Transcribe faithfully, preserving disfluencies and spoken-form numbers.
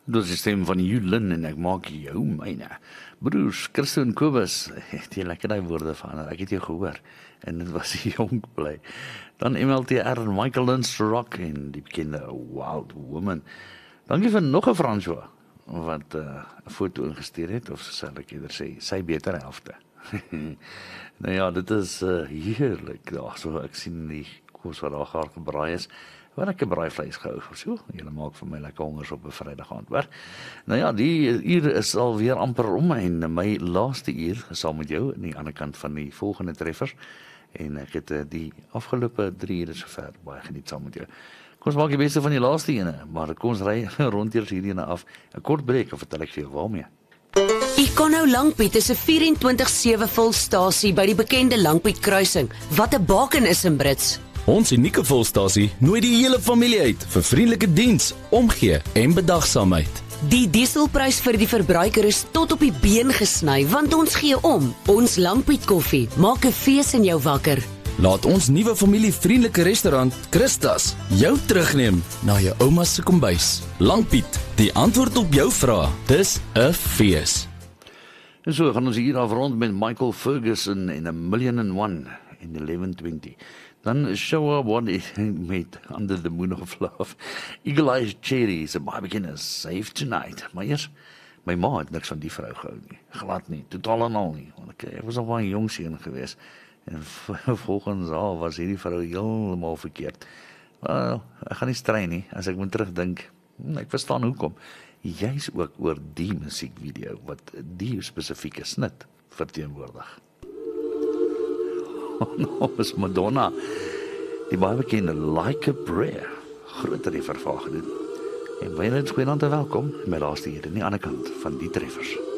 Dit is die stem van Julin en ek maak jou myne. Broers, Christo en Kobus, het jy lekker die woorde verander, ek het jou gehoor, en dit was die jong bly. Dan M L T R en Michael Lindstrock en die bekende Wild Woman. Dankie vir nog 'n François, wat 'n uh, foto ingestuur het, of sal ek eerder sê, sy beter helfte. Nou ja, dit is uh, heerlik, daar, so ek sien die kos wat daar gaar gebraai is, wat ek 'n braaivleis gehou, so, julle maak vir my lekker hongers op 'n Vrydag aand, hoor. Nou ja, die uur is alweer amper om, en my laaste uur sal met jou, aan die ander kant van die volgende treffers, en ek het uh, die afgelope drie ure sover baie geniet saam met jou. Kom ons maak die beste van die laaste ene, maar kom ons ry rond eers hierdie ene af. 'n Kort breek, of vertel ek vir jou waarmee. Econo Langpiet is 'n vierentwintig sewe volstasie by die bekende Langpiet kruising, wat 'n baken is in Brits. Ons unieke volstasie nooi die hele familie uit vir vriendelike diens, omgee en bedagsaamheid. Die dieselprys vir die verbruiker is tot op die been gesny, want ons gee om. Ons Langpiet koffie maak 'n fees in jou wakker. Laat ons nuwe familievriendelike restaurant, Christas, jou terugneem na jou ouma se kombuis. Langpiet, die antwoord op jou vrae. Dis 'n fees. En so gaan ons hier af rond met Michael Ferguson en A Million and One in eleven twenty. Dan Show Up One met Under the Moon of Love. Eagle Eyes Cherries, en baie beginners, Save Tonight. Maar eers, my ma het niks van die vrou gehou nie. Glad nie, totaal en al nie. Want ek, ek was al wel 'n jong seun gewees. En volgens haar was hierdie vrou heeltemal verkeerd. Wel, ek gaan nie strei nie, as ek moet terugdink. Ek verstaan hoekom. Juis ook oor die musiekvideo, wat die spesifieke snit verteenwoordig. Nou is Madonna, die baie bekende Like a Prayer, groter die vervaag gedoen. En baie net goeie aand en welkom, my laaste hier aan die ander kant van die treffers.